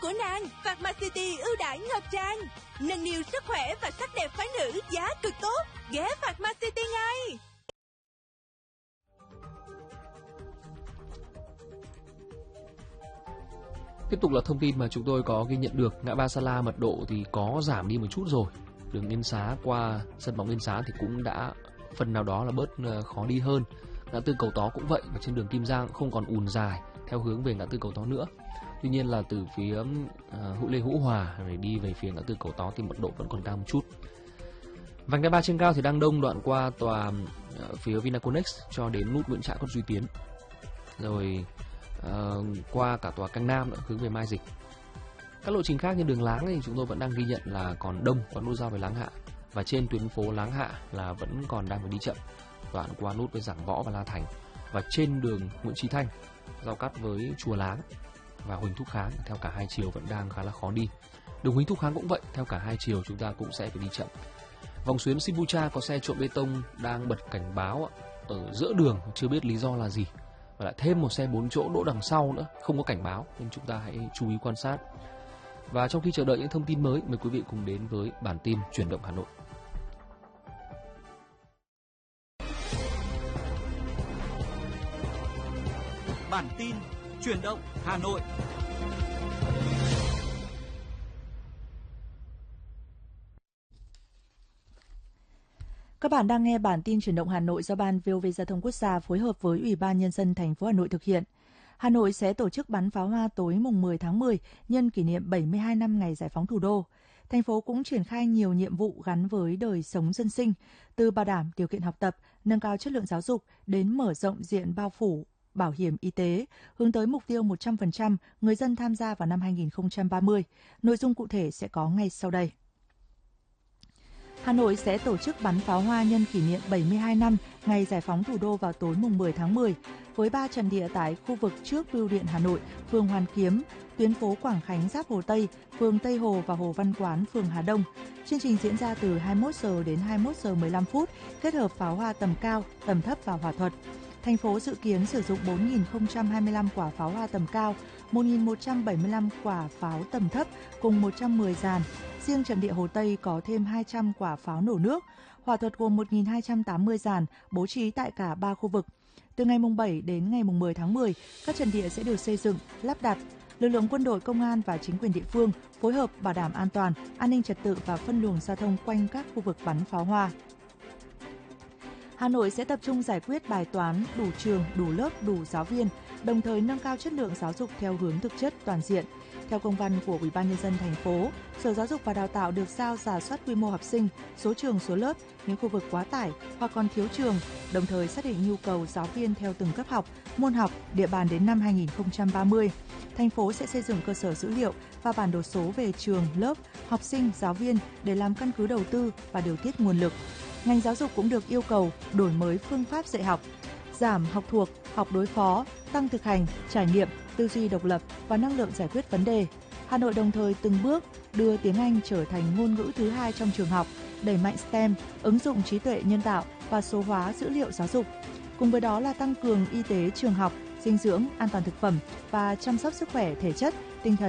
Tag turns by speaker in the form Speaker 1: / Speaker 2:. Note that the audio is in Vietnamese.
Speaker 1: của nàng. Pharmacity ưu đãi ngập tràn. Nâng niu sức khỏe và sắc đẹp phái nữ giá cực tốt. Ghé Pharmacity ngay.
Speaker 2: Tiếp tục là thông tin mà chúng tôi có ghi nhận được. Ngã ba Sa La mật độ thì có giảm đi một chút rồi. Đường Yên Xá qua sân bóng Yên Xá thì cũng đã phần nào đó là bớt khó đi hơn. Ngã tư Cầu Tó cũng vậy, và trên đường Kim Giang không còn ùn dài theo hướng về ngã tư Cầu Tó nữa. Tuy nhiên là từ phía Hữu Lê Hữu Hòa để đi về phía ngã tư Cầu Tó thì mật độ vẫn còn cao một chút. Vành đai 3 trên cao thì đang đông đoạn qua tòa phía Vinaconex cho đến nút Nguyễn Trãi Quận Duy Tiến, rồi qua cả tòa Cang Nam nữa, hướng về Mai Dịch. Các lộ trình khác như đường Láng thì chúng tôi vẫn đang ghi nhận là còn đông, có nút giao với Láng Hạ, và trên tuyến phố Láng Hạ là vẫn còn đang phải đi chậm, đoạn qua nút với Giảng Võ và La Thành. Và trên đường Nguyễn Chí Thanh giao cắt với Chùa Láng và Huỳnh Thúc Kháng theo cả hai chiều vẫn đang khá là khó đi. Đường Huỳnh Thúc Kháng cũng vậy, theo cả hai chiều chúng ta cũng sẽ phải đi chậm. Vòng xuyến Sibucha có xe trộn bê tông đang bật cảnh báo ở giữa đường, chưa biết lý do là gì. Và lại thêm một xe 4 chỗ đỗ đằng sau nữa, không có cảnh báo, nên chúng ta hãy chú ý quan sát. Và trong khi chờ đợi những thông tin mới, mời quý vị cùng đến với bản tin Chuyển động Hà Nội.
Speaker 3: Bản tin Chuyển động Hà Nội.
Speaker 4: Các bạn đang nghe bản tin Chuyển động Hà Nội do Ban VOV Giao thông Quốc gia phối hợp với Ủy ban Nhân dân thành phố Hà Nội thực hiện. Hà Nội sẽ tổ chức bắn pháo hoa tối mùng 10 tháng 10 nhân kỷ niệm 72 năm ngày giải phóng thủ đô. Thành phố cũng triển khai nhiều nhiệm vụ gắn với đời sống dân sinh, từ bảo đảm điều kiện học tập, nâng cao chất lượng giáo dục đến mở rộng diện bao phủ bảo hiểm y tế, hướng tới mục tiêu 100% người dân tham gia vào năm 2030. Nội dung cụ thể sẽ có ngay sau đây. Hà Nội sẽ tổ chức bắn pháo hoa nhân kỷ niệm 72 năm ngày giải phóng thủ đô vào tối mùng 10 tháng 10, với 3 trận địa tại khu vực trước Bưu điện Hà Nội, phường Hoàn Kiếm, tuyến phố Quảng Khánh giáp Hồ Tây, phường Tây Hồ và Hồ Văn Quán, phường Hà Đông. Chương trình diễn ra từ 21 giờ đến 21 giờ 15 phút, kết hợp pháo hoa tầm cao, tầm thấp và hỏa thuật. Thành phố dự kiến sử dụng 4.025 quả pháo hoa tầm cao, 1.175 quả pháo tầm thấp cùng 110 dàn. Riêng trận địa Hồ Tây có thêm 200 quả pháo nổ nước. Hỏa thuật gồm 1.280 dàn bố trí tại cả 3 khu vực. Từ ngày mùng 7 đến ngày mùng 10 tháng 10, các trận địa sẽ được xây dựng, lắp đặt. Lực lượng quân đội, công an và chính quyền địa phương phối hợp bảo đảm an toàn, an ninh trật tự và phân luồng giao thông quanh các khu vực bắn pháo hoa. Hà Nội sẽ tập trung giải quyết bài toán đủ trường, đủ lớp, đủ giáo viên, đồng thời nâng cao chất lượng giáo dục theo hướng thực chất toàn diện. Theo công văn của Ủy ban Nhân dân thành phố, Sở Giáo dục và Đào tạo được giao rà soát quy mô học sinh, số trường, số lớp, những khu vực quá tải hoặc còn thiếu trường, đồng thời xác định nhu cầu giáo viên theo từng cấp học, môn học, địa bàn đến năm 2030. Thành phố sẽ xây dựng cơ sở dữ liệu và bản đồ số về trường, lớp, học sinh, giáo viên để làm căn cứ đầu tư và điều tiết nguồn lực. Ngành giáo dục cũng được yêu cầu đổi mới phương pháp dạy học, giảm học thuộc, học đối phó, tăng thực hành, trải nghiệm, tư duy độc lập và năng lượng giải quyết vấn đề. Hà Nội đồng thời từng bước đưa tiếng Anh trở thành ngôn ngữ thứ hai trong trường học, đẩy mạnh STEM, ứng dụng trí tuệ nhân tạo và số hóa dữ liệu giáo dục. Cùng với đó là tăng cường y tế trường học, dinh dưỡng, an toàn thực phẩm và chăm sóc sức khỏe thể chất, tinh thần